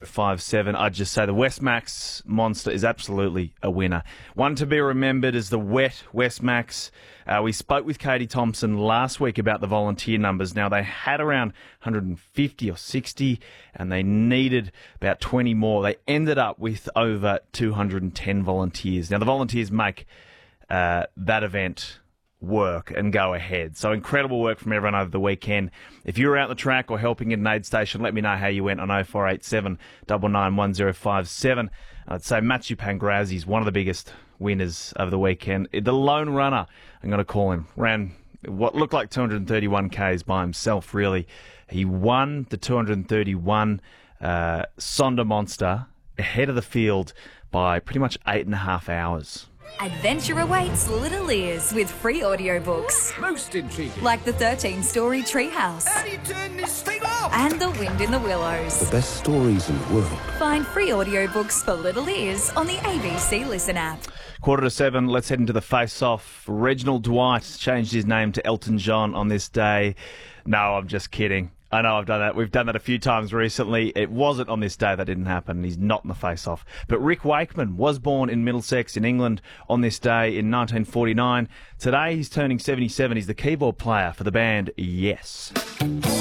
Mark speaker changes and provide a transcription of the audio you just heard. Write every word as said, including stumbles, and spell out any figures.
Speaker 1: five seven. I'd just say the Westmax Monster is absolutely a winner. One to be remembered is the wet Westmax. Uh, we spoke with Katie Thompson last week about the volunteer numbers. Now, they had around one hundred fifty or sixty, and they needed about twenty more. They ended up with over two hundred ten volunteers. Now, the volunteers make uh, that event work and go ahead. So incredible work from everyone over the weekend. If you were out the track or helping at an aid station, let me know how you went on oh four eight seven, nine nine one oh five seven. I'd say Matthew Pangrazzi is one of the biggest winners over the weekend. The lone runner, I'm going to call him, ran what looked like two hundred thirty-one kays by himself, really. He won the two hundred thirty-one uh, Sonder Monster ahead of the field by pretty much eight and a half hours.
Speaker 2: Adventure awaits little ears with free audiobooks.
Speaker 3: Most intriguing.
Speaker 2: Like the thirteen-story Treehouse.
Speaker 3: How do you turn this thing off?
Speaker 2: And The Wind in the Willows.
Speaker 4: The best stories in the world.
Speaker 2: Find free audiobooks for little ears on the A B C Listen app.
Speaker 1: Quarter to seven, let's head into the face-off. Reginald Dwight changed his name to Elton John on this day. No, I'm just kidding. I know I've done that. We've done that a few times recently. It wasn't on this day. That didn't happen. He's not in the face-off. But Rick Wakeman was born in Middlesex in England on this day in nineteen forty-nine. Today he's turning seventy-seven. He's the keyboard player for the band Yes.